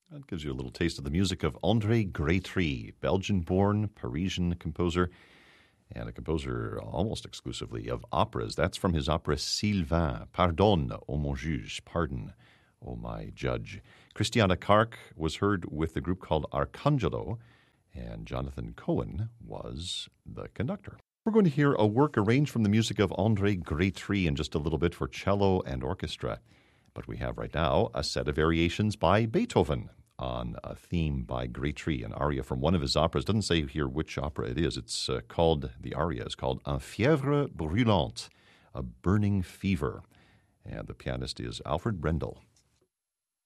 That gives you a little taste of the music of André Grétry, Belgian-born Parisian composer, and a composer almost exclusively of operas. That's from his opera Sylvain, Pardonne, ô mon juge, pardon, O my judge. Christiana Kark was heard with the group called Arcangelo, and Jonathan Cohen was the conductor. We're going to hear a work arranged from the music of André Grétry in just a little bit for cello and orchestra. But we have right now a set of variations by Beethoven on a theme by Grétry, an aria from one of his operas. Doesn't say here which opera it is. It's called, the aria is called Un fièvre brûlante, a burning fever. And the pianist is Alfred Brendel.